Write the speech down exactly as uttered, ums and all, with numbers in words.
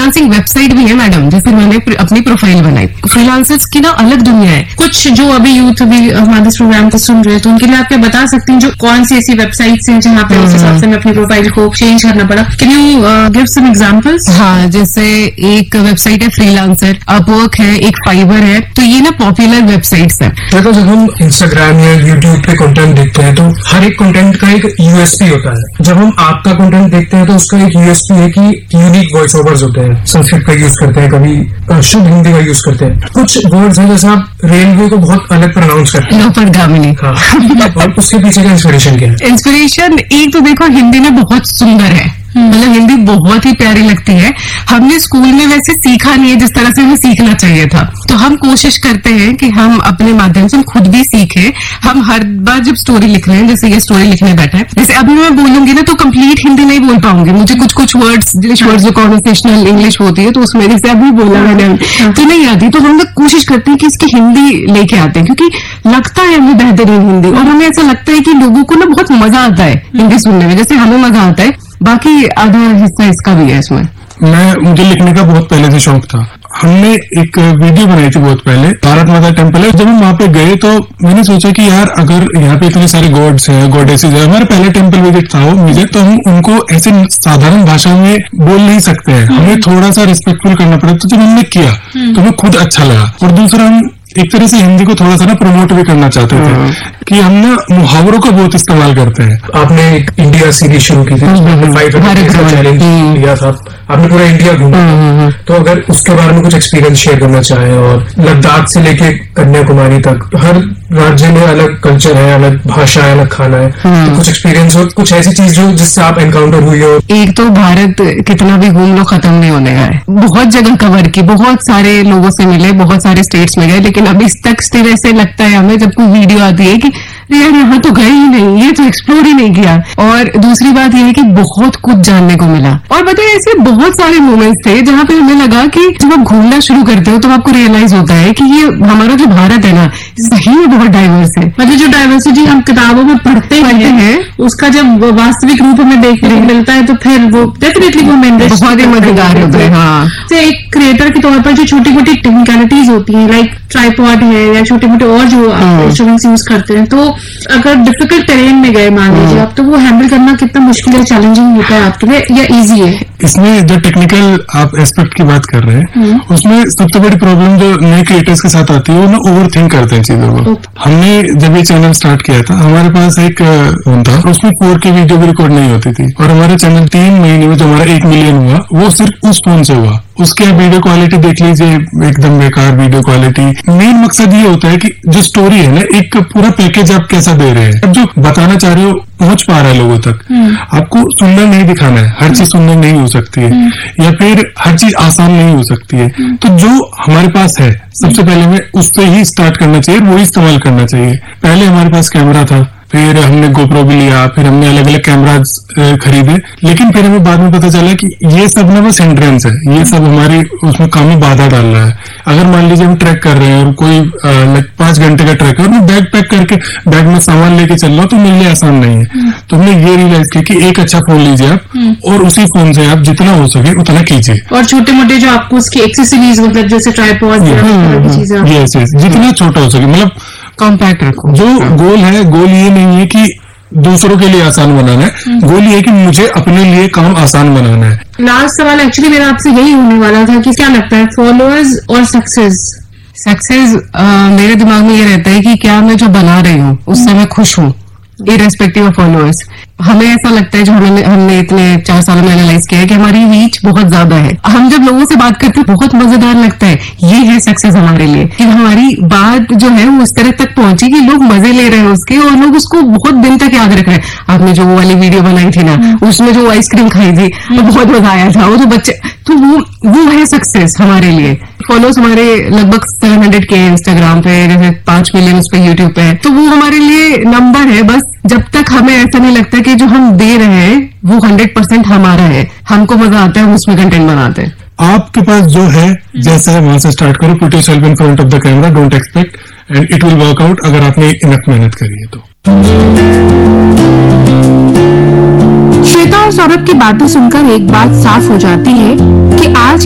Freelancing website भी है madam, जैसे मैंने अपनी प्रोफाइल बनाई। फ्रीलांसर्स की ना अलग दुनिया है। कुछ जो अभी यूथ अभी हमारे इस प्रोग्राम को सुन रहे हैं तो उनके लिए आप क्या बता सकती हैं जो कौन सी ऐसी वेबसाइट्स हैं जहाँ पे उस हिसाब से मैं अपनी प्रोफाइल को चेंज करना पड़ा? Can you give some examples? हाँ, जैसे एक वेबसाइट है फ्रीलांसर, अपवर्क है, एक फाइबर है, तो ये ना पॉपुलर वेबसाइट्स है। देखो, जब हम इंस्टाग्राम या यूट्यूब पे कंटेंट देखते हैं तो हर एक कंटेंट का एक यूएसपी होता है। जब हम आपका कंटेंट देखते हैं तो उसका एक यूएसपी है कि यूनिक वॉइस ओवर्स होते हैं, संस्कृत का यूज करते हैं, कभी शुद्ध हिंदी का यूज करते हैं। कुछ वर्ड्स हैं जैसे आप रेलवे को बहुत अलग प्रोनाउंस करते हैं, लोपटगामिनी। हाँ, और उसके पीछे का इंस्पिरेशन क्या है? इंस्पिरेशन एक तो देखो, हिंदी में बहुत सुंदर है, मतलब हिंदी बहुत ही प्यारी लगती है। हमने स्कूल में वैसे सीखा नहीं है जिस तरह से हमें सीखना चाहिए था, तो हम कोशिश करते हैं कि हम अपने माध्यम से खुद भी सीखें। हम हर बार जब स्टोरी लिख रहे हैं, जैसे ये स्टोरी लिखने बैठा है, जैसे अभी मैं बोलूंगी ना तो कंप्लीट हिंदी नहीं बोल पाऊंगी, मुझे कुछ कुछ वर्ड्स इंग्लिश वर्ड्स जो कॉन्वर्सेशनल इंग्लिश होती है तो उसमें जैसे अभी बोला मैंने तो नहीं आती, तो हम लोग कोशिश करते हैं कि इसकी हिंदी लेके आते हैं, क्योंकि लगता है हमें बेहतरीन हिंदी, और हमें ऐसा लगता है कि लोगों को ना बहुत मजा आता है हिंदी सुनने में, जैसे हमें मजा आता है। बाकी आधा हिस्सा इसका भी है इसमें। मैं मुझे लिखने का बहुत पहले से शौक था। हमने एक वीडियो बनाई थी बहुत पहले, भारत माता टेम्पल है। जब हम वहां पे गए तो मैंने सोचा कि यार अगर यहाँ पे इतने सारे गॉड्स हैं, गॉडेसेस हैं, हमारा पहला टेम्पल विजिट था वो म्यूजिक, तो हम उनको ऐसे साधारण भाषा में बोल नहीं सकते हैं, हमें थोड़ा सा रिस्पेक्टफुल करना पड़ेगा। तो जब हमने किया तो हमें खुद अच्छा लगा, और दूसरा हम एक तरह से हिंदी को थोड़ा सा ना प्रमोट भी करना चाहते थे कि हम ना मुहावरों का बहुत इस्तेमाल करते हैं। आपने एक इंडिया सीरीज शुरू की थी, चैलेंज लिया था, आपने पूरा इंडिया घूमा, तो अगर उसके बारे में कुछ एक्सपीरियंस शेयर करना चाहें, और लद्दाख से लेके कन्याकुमारी तक हर राज्य में अलग कल्चर है, अलग भाषा है, अलग खाना है, तो कुछ एक्सपीरियंस हो, कुछ ऐसी चीज जो जिससे आप एनकाउंटर हुई हो? एक तो भारत कितना भी घूम लो खत्म नहीं होने का है, बहुत जगह कवर की, बहुत सारे लोगों से मिले, बहुत सारे स्टेट्स में गए, लेकिन अभी तक स्टिल ऐसे लगता है हमें जब कोई वीडियो आती है कि यार यहाँ तो गए ही नहीं, ये तो एक्सप्लोर ही नहीं किया। और दूसरी बात यह है कि बहुत कुछ जानने को मिला, और बताइए ऐसे बहुत सारे मोमेंट्स थे जहाँ पे हमें लगा कि जब आप घूमना शुरू करते हो तो आपको रियलाइज होता है कि ये हमारा जो भारत है ना सही में बहुत डाइवर्स है। मतलब जो डाइवर्सिटी हम किताबों में पढ़ते हैं उसका जब वास्तविक रूप हमें देखने को मिलता है तो फिर वो डेफिनेटली वो बहुत ही मजेदार होता है। हाँ, एक क्रिएटर के तौर पर जो छोटी मोटी टेक्निकलिटीज होती है, लाइक ट्राइपॉड है या छोटे मोटे और जो इंस्ट्रूमेंट्स यूज करते हैं, तो अगर डिफिकल्ट टेरेन में गए मान लीजिए आप, तो वो हैंडल करना कितना मुश्किल है, चैलेंजिंग होता है आपके लिए या इजी है? इसमें जो टेक्निकल आप एस्पेक्ट की बात कर रहे हैं उसमें सबसे बड़ी प्रॉब्लम जो नए क्रिएटर्स के साथ आती है वो ना ओवर थिंक करते हैं चीजों को। हमने जब ये चैनल स्टार्ट किया था, हमारे पास एक फोन था, उसमें फोर के वीडियो भी रिकॉर्ड नहीं होती थी, और हमारे चैनल तीन महीने में जो हमारा एक मिलियन हुआ वो सिर्फ उस फोन से हुआ। उसके वीडियो क्वालिटी देख लीजिए, एकदम बेकार वीडियो क्वालिटी। मेन मकसद ये होता है कि जो स्टोरी है ना, एक पूरा पैकेज आप कैसा दे रहे हैं, अब जो बताना चाह रहे हो पहुंच पा रहा है लोगों तक। आपको सुंदर नहीं दिखाना है, हर चीज सुंदर नहीं हो सकती है, या फिर हर चीज आसान नहीं हो सकती है। तो जो हमारे पास है सबसे पहले हमें उससे ही स्टार्ट करना चाहिए, वो इस्तेमाल करना चाहिए। पहले हमारे पास कैमरा था, फिर हमने गोप्रो भी लिया, फिर हमने अलग अलग कैमराज खरीदे, लेकिन फिर हमें बाद में पता चला कि ये सब ना बस हिंड्रेंस है, ये सब हमारी उसमें काम में बाधा डाल रहा है। अगर मान लीजिए हम ट्रैक कर रहे हैं और कोई पांच घंटे का ट्रैक है और मैं बैग पैक करके बैग में सामान लेके चल रहा हूँ, तो मेरे लिए आसान नहीं है। तो हमने ये रियलाइज किया कि एक अच्छा फोन लीजिए आप, और उसी फोन से आप जितना हो सके उतना कीजिए, और छोटे मोटे जो आपको उसकी एक्सेसरीज मतलब जैसे ट्राइपॉड यस यस जितना छोटा हो सके, मतलब कॉम्पैक्ट रखो। जो गोल है, गोल ये नहीं है कि दूसरों के लिए आसान बनाना है, गोल ये है कि मुझे अपने लिए काम आसान बनाना है। लास्ट सवाल एक्चुअली मेरा आपसे यही होने वाला था कि क्या लगता है फॉलोअर्स और सक्सेस? सक्सेस मेरे दिमाग में ये रहता है कि क्या मैं जो बना रही हूँ उससे मैं खुश हूँ, इरेस्पेक्टिव ऑफ फॉलोअर्स। हमें ऐसा लगता है, जो हमने हमने इतने चार सालों में एनालाइज किया है कि हमारी रीच बहुत ज्यादा है। हम जब लोगों से बात करते हैं बहुत मजेदार लगता है, ये है सक्सेस हमारे लिए कि हमारी बात जो है वो उस तरह तक पहुंची कि लोग मजे ले रहे हैं उसके, और लोग उसको बहुत दिन तक याद रख रहे हैं। आपने जो वो वाली वीडियो बनाई थी ना, उसमें जो आइसक्रीम खाई थी वो बहुत मजा आया था, वो तो बच्चे, तो वो वो है सक्सेस हमारे लिए। फॉलोअर्स हमारे लगभग सेवन हंड्रेड के इंस्टाग्राम पे, जैसे पांच मिलियन उस पर यूट्यूब पे है, तो वो हमारे लिए नंबर है बस। जब तक हमें ऐसा नहीं लगता कि जो हम दे रहे हैं वो हंड्रेड परसेंट हमारा है, हमको मजा आता है, हम उसमें कंटेंट बनाते हैं। आपके पास जो है जैसा है वहां से स्टार्ट करो, put yourself in front of the camera, don't expect and it will work out, अगर आपने इनफ मेहनत करी है तो। श्वेता और सौरभ की बातें सुनकर एक बात साफ हो जाती है कि आज